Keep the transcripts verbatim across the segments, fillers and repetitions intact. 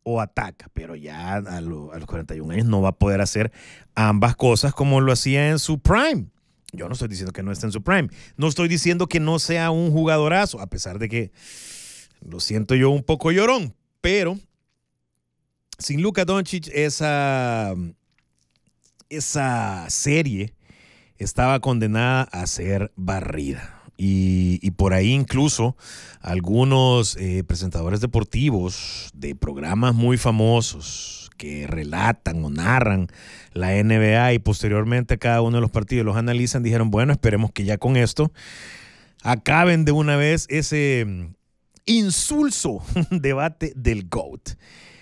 o ataca, pero ya a, lo, a los cuarenta y un años no va a poder hacer ambas cosas como lo hacía en su prime. Yo no estoy diciendo que no esté en su prime, no estoy diciendo que no sea un jugadorazo, a pesar de que lo siento yo un poco llorón, pero sin Luka Doncic esa, esa serie estaba condenada a ser barrida. Y, y por ahí incluso algunos eh, presentadores deportivos de programas muy famosos que relatan o narran la N B A y posteriormente cada uno de los partidos los analizan, dijeron, bueno, esperemos que ya con esto acaben de una vez ese insulso debate del GOAT.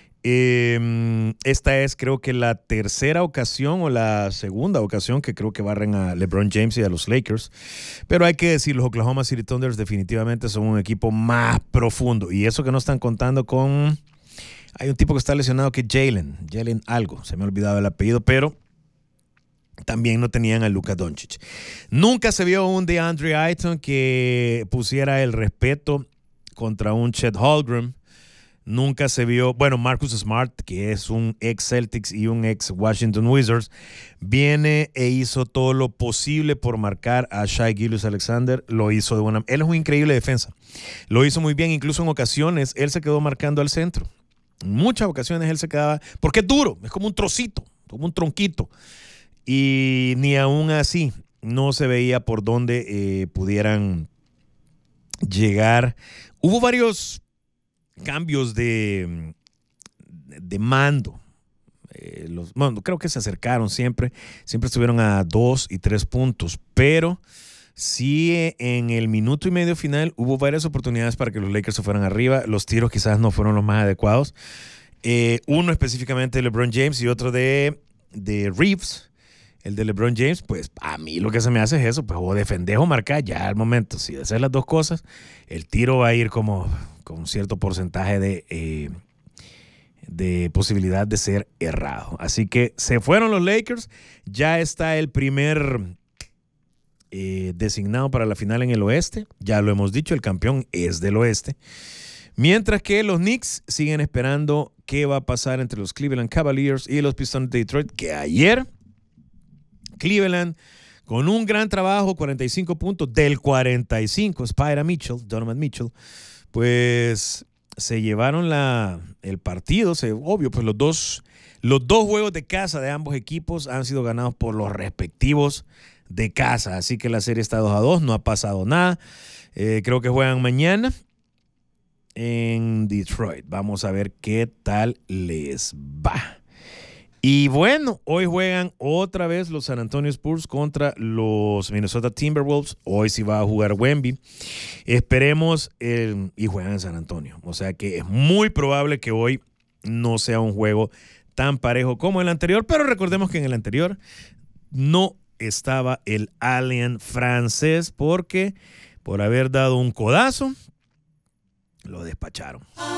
Eh, esta es creo que la tercera ocasión o la segunda ocasión que creo que barren a LeBron James y a los Lakers, pero hay que decir, los Oklahoma City Thunders definitivamente son un equipo más profundo, y eso que no están contando con, hay un tipo que está lesionado que es Jalen, Jalen algo, se me ha olvidado el apellido, pero también no tenían a Luka Doncic. Nunca se vio un DeAndre Ayton que pusiera el respeto contra un Chet Holmgren. Nunca se vio, bueno, Marcus Smart, que es un ex Celtics y un ex Washington Wizards, viene e hizo todo lo posible por marcar a Shai Gilgeous-Alexander. Lo hizo de buena, él es un increíble defensa. Lo hizo muy bien, incluso en ocasiones él se quedó marcando al centro. En muchas ocasiones él se quedaba, porque es duro, es como un trocito, como un tronquito. Y ni aún así no se veía por dónde eh, pudieran llegar. Hubo varios cambios de, de mando. Eh, los, bueno, creo que se acercaron siempre, siempre estuvieron a dos y tres puntos, pero sí en el minuto y medio final hubo varias oportunidades para que los Lakers se fueran arriba. Los tiros quizás no fueron los más adecuados. Eh, uno específicamente de LeBron James y otro de, de Reeves. El de LeBron James, pues a mí lo que se me hace es eso, pues o defender o marcar ya al momento. Si hacer las dos cosas, el tiro va a ir como con un cierto porcentaje de, eh, de posibilidad de ser errado. Así que se fueron los Lakers, ya está el primer eh, designado para la final en el oeste, ya lo hemos dicho, el campeón es del oeste. Mientras que los Knicks siguen esperando qué va a pasar entre los Cleveland Cavaliers y los Pistons de Detroit, que ayer Cleveland, con un gran trabajo, cuarenta y cinco puntos del cuarenta y cinco, Spider Mitchell, Donovan Mitchell, pues se llevaron la, el partido. Se, obvio, pues los dos, los dos juegos de casa de ambos equipos han sido ganados por los respectivos de casa. Así que la serie está dos a dos, no ha pasado nada. Eh, creo que juegan mañana en Detroit. Vamos a ver qué tal les va. Y bueno, hoy juegan otra vez los San Antonio Spurs contra los Minnesota Timberwolves. Hoy sí va a jugar Wemby. Esperemos, el, y juegan en San Antonio. O sea que es muy probable que hoy no sea un juego tan parejo como el anterior, pero recordemos que en el anterior no estaba el alien francés porque por haber dado un codazo, lo despacharon.